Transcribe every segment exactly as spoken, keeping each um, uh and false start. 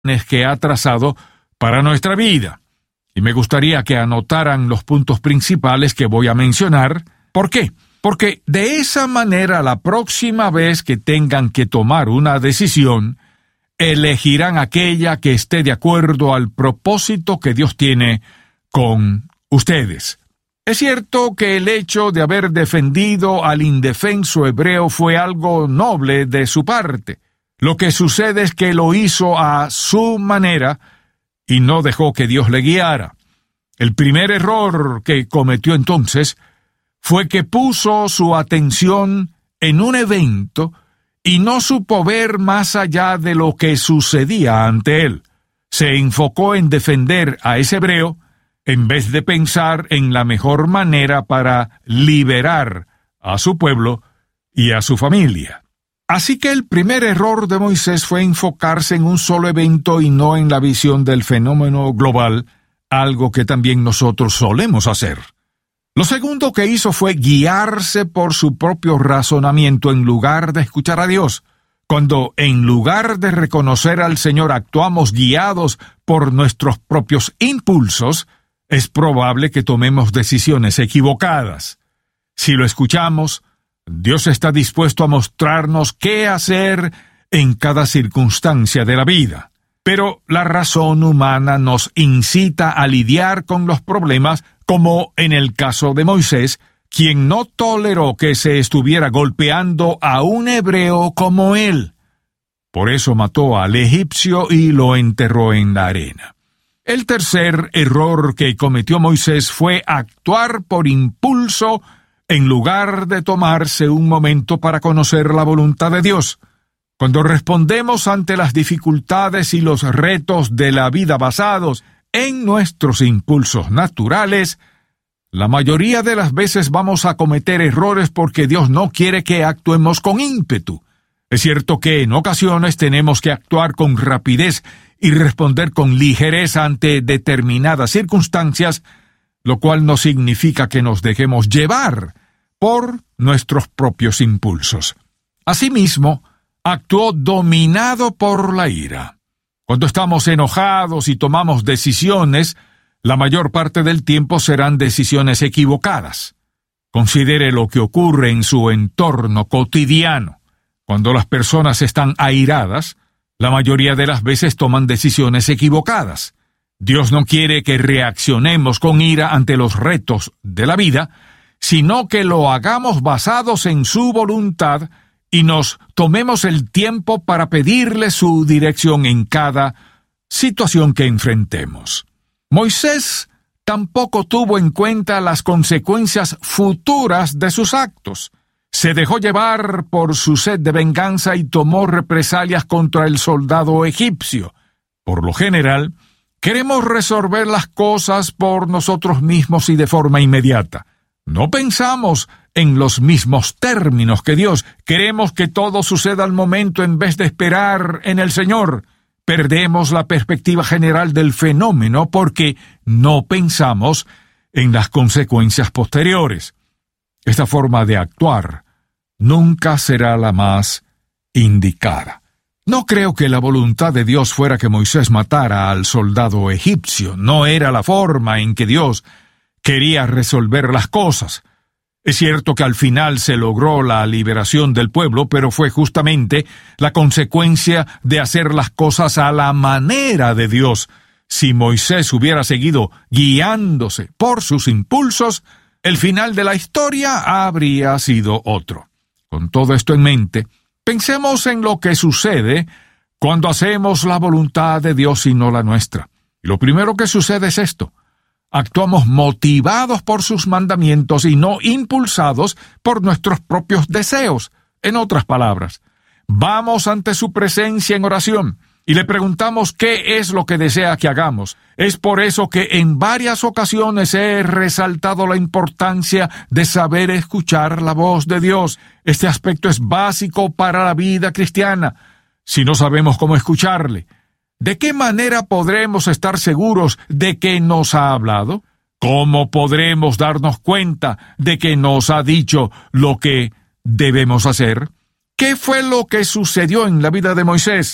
que ha trazado para nuestra vida. Y me gustaría que anotaran los puntos principales que voy a mencionar. ¿Por qué? Porque de esa manera, la próxima vez que tengan que tomar una decisión, elegirán aquella que esté de acuerdo al propósito que Dios tiene con ustedes. Es cierto que el hecho de haber defendido al indefenso hebreo fue algo noble de su parte. Lo que sucede es que lo hizo a su manera y no dejó que Dios le guiara. El primer error que cometió entonces fue que puso su atención en un evento y no supo ver más allá de lo que sucedía ante él. Se enfocó en defender a ese hebreo en vez de pensar en la mejor manera para liberar a su pueblo y a su familia. Así que el primer error de Moisés fue enfocarse en un solo evento y no en la visión del fenómeno global, algo que también nosotros solemos hacer. Lo segundo que hizo fue guiarse por su propio razonamiento en lugar de escuchar a Dios. Cuando en lugar de reconocer al Señor actuamos guiados por nuestros propios impulsos, es probable que tomemos decisiones equivocadas. Si lo escuchamos, Dios está dispuesto a mostrarnos qué hacer en cada circunstancia de la vida. Pero la razón humana nos incita a lidiar con los problemas, como en el caso de Moisés, quien no toleró que se estuviera golpeando a un hebreo como él. Por eso mató al egipcio y lo enterró en la arena. El tercer error que cometió Moisés fue actuar por impulso en lugar de tomarse un momento para conocer la voluntad de Dios. Cuando respondemos ante las dificultades y los retos de la vida basados en nuestros impulsos naturales, la mayoría de las veces vamos a cometer errores porque Dios no quiere que actuemos con ímpetu. Es cierto que en ocasiones tenemos que actuar con rapidez y responder con ligereza ante determinadas circunstancias, lo cual no significa que nos dejemos llevar por nuestros propios impulsos. Asimismo, actuó dominado por la ira. Cuando estamos enojados y tomamos decisiones, la mayor parte del tiempo serán decisiones equivocadas. Considere lo que ocurre en su entorno cotidiano. Cuando las personas están airadas, la mayoría de las veces toman decisiones equivocadas. Dios no quiere que reaccionemos con ira ante los retos de la vida, sino que lo hagamos basados en su voluntad y nos tomemos el tiempo para pedirle su dirección en cada situación que enfrentemos. Moisés tampoco tuvo en cuenta las consecuencias futuras de sus actos. Se dejó llevar por su sed de venganza y tomó represalias contra el soldado egipcio. Por lo general, queremos resolver las cosas por nosotros mismos y de forma inmediata. No pensamos en los mismos términos que Dios. Queremos que todo suceda al momento en vez de esperar en el Señor. Perdemos la perspectiva general del fenómeno porque no pensamos en las consecuencias posteriores. Esta forma de actuar nunca será la más indicada. No creo que la voluntad de Dios fuera que Moisés matara al soldado egipcio. No era la forma en que Dios quería resolver las cosas. Es cierto que al final se logró la liberación del pueblo, pero fue justamente la consecuencia de hacer las cosas a la manera de Dios. Si Moisés hubiera seguido guiándose por sus impulsos, el final de la historia habría sido otro. Con todo esto en mente, pensemos en lo que sucede cuando hacemos la voluntad de Dios y no la nuestra. Y lo primero que sucede es esto. Actuamos motivados por sus mandamientos y no impulsados por nuestros propios deseos. En otras palabras, vamos ante su presencia en oración y le preguntamos qué es lo que desea que hagamos. Es por eso que en varias ocasiones he resaltado la importancia de saber escuchar la voz de Dios. Este aspecto es básico para la vida cristiana. Si no sabemos cómo escucharle, ¿de qué manera podremos estar seguros de que nos ha hablado? ¿Cómo podremos darnos cuenta de que nos ha dicho lo que debemos hacer? ¿Qué fue lo que sucedió en la vida de Moisés?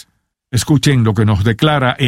Escuchen lo que nos declara